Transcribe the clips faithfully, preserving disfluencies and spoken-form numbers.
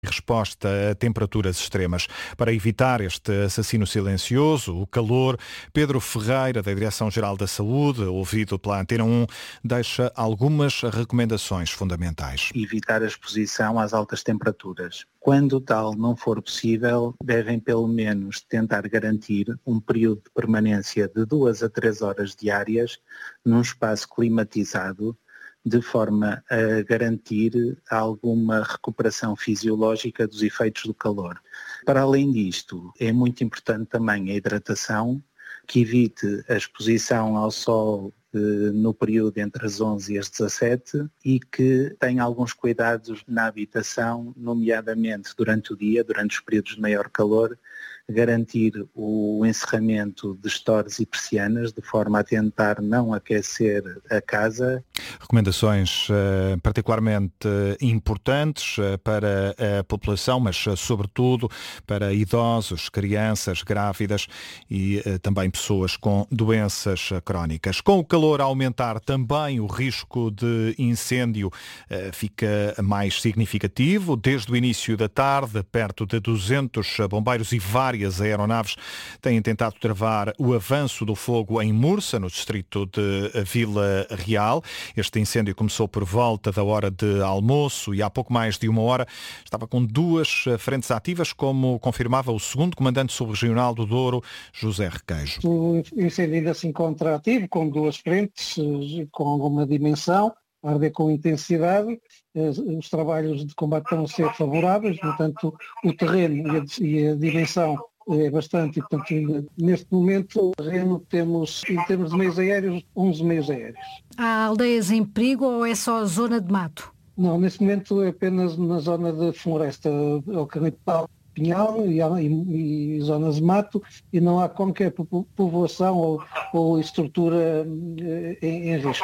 resposta a temperaturas extremas. Para evitar este assassino silencioso, o calor, Pedro Ferreira, da Direção-Geral da Saúde, ouvido pela Antena um, deixa algumas recomendações fundamentais. Evitar a exposição às altas temperaturas. Quando tal não for possível, devem pelo menos tentar garantir um período de permanência de duas a três horas diárias num espaço climatizado, de forma a garantir alguma recuperação fisiológica dos efeitos do calor. Para além disto, é muito importante também a hidratação, que evite a exposição ao sol eh, no período entre as onze e as dezassete e que tenha alguns cuidados na habitação, nomeadamente durante o dia, durante os períodos de maior calor, garantir o encerramento de estores e persianas de forma a tentar não aquecer a casa. Recomendações uh, particularmente uh, importantes uh, para a população, mas uh, sobretudo para idosos, crianças, grávidas e uh, também pessoas com doenças uh, crónicas. Com o calor a aumentar também o risco de incêndio uh, fica mais significativo. Desde o início da tarde, perto de duzentos bombeiros e várias aeronaves têm tentado travar o avanço do fogo em Mursa, no distrito de Vila Real. Este incêndio começou por volta da hora de almoço e há pouco mais de uma hora estava com duas frentes ativas, como confirmava o segundo comandante subregional do Douro, José Requeijo. O incêndio ainda se encontra ativo, com duas frentes, com alguma dimensão, a arder com intensidade. Os trabalhos de combate estão a ser favoráveis, portanto o terreno e a, e a dimensão é bastante, e portanto neste momento o terreno temos, em termos de meios aéreos, onze meios aéreos. Há aldeias em perigo ou é só a zona de mato? Não, neste momento é apenas na zona de floresta, eucaliptal, pinhal e, e, e zonas de mato, e não há qualquer povoação ou, ou estrutura em, em risco.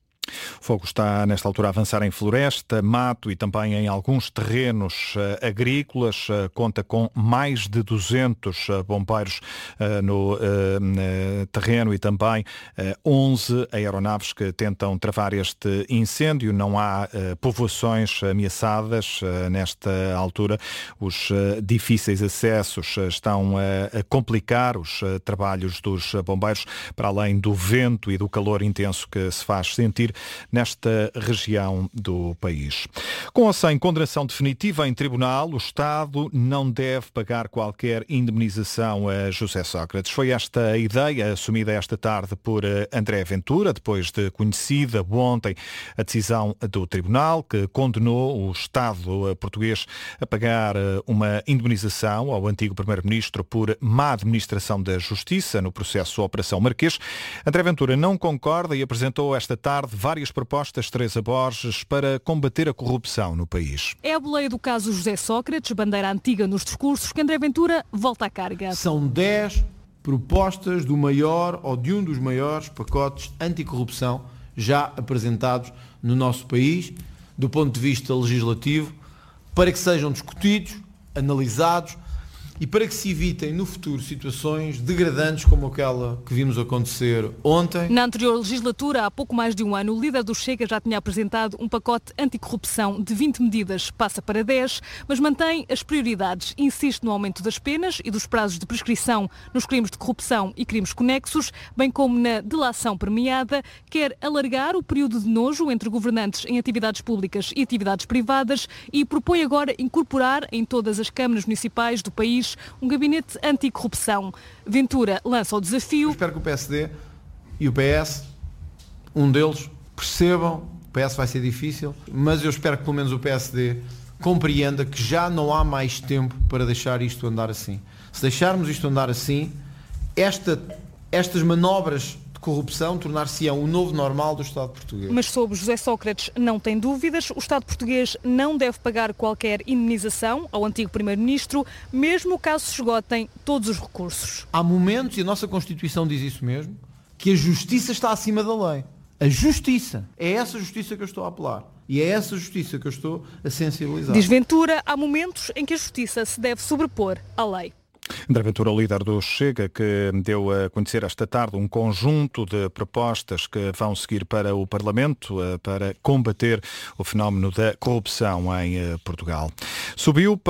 O fogo está, nesta altura, a avançar em floresta, mato e também em alguns terrenos uh, agrícolas. Uh, conta com mais de duzentos uh, bombeiros uh, no uh, uh, terreno e também uh, onze aeronaves que tentam travar este incêndio. Não há uh, povoações ameaçadas uh, nesta altura. Os uh, difíceis acessos uh, estão uh, a complicar os uh, trabalhos dos uh, bombeiros, para além do vento e do calor intenso que se faz sentir nesta região do país. Com ou sem condenação definitiva em tribunal, o Estado não deve pagar qualquer indemnização a José Sócrates. Foi esta a ideia assumida esta tarde por André Ventura, depois de conhecida ontem a decisão do tribunal, que condenou o Estado português a pagar uma indemnização ao antigo primeiro-ministro por má administração da Justiça no processo Operação Marquês. André Ventura não concorda e apresentou esta tarde várias propostas, Teresa Borges, para combater a corrupção no país. É a boleia do caso José Sócrates, bandeira antiga nos discursos, que André Ventura volta à carga. São dez propostas do maior ou de um dos maiores pacotes anticorrupção já apresentados no nosso país, do ponto de vista legislativo, para que sejam discutidos, analisados e para que se evitem no futuro situações degradantes como aquela que vimos acontecer ontem. Na anterior legislatura, há pouco mais de um ano, o líder do Chega já tinha apresentado um pacote anticorrupção de vinte medidas, passa para dez, mas mantém as prioridades. Insiste no aumento das penas e dos prazos de prescrição nos crimes de corrupção e crimes conexos, bem como na delação premiada. Quer alargar o período de nojo entre governantes em atividades públicas e atividades privadas e propõe agora incorporar em todas as câmaras municipais do país um gabinete anticorrupção. Ventura lança o desafio. Eu espero que o P S D e o P S, um deles, percebam, o P S vai ser difícil, mas eu espero que pelo menos o P S D compreenda que já não há mais tempo para deixar isto andar assim. Se deixarmos isto andar assim, esta, estas manobras corrupção tornar-se-ão o novo normal do Estado português. Mas sobre José Sócrates não tem dúvidas. O Estado português não deve pagar qualquer indemnização ao antigo primeiro-ministro, mesmo caso se esgotem todos os recursos. Há momentos, e a nossa Constituição diz isso mesmo, que a justiça está acima da lei. A justiça. É essa justiça que eu estou a apelar. E é essa justiça que eu estou a sensibilizar. Diz Ventura, há momentos em que a justiça se deve sobrepor à lei. André Ventura, o líder do Chega, que deu a conhecer esta tarde um conjunto de propostas que vão seguir para o Parlamento para combater o fenómeno da corrupção em Portugal. Subiu